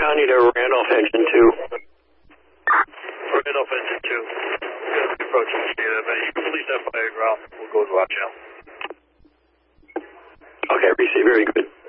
down you to Randolph Engine 2. Randolph Engine 2. Good approach to the data, but you can release that fire ground. We'll go to watch out. Okay, receive. Very good.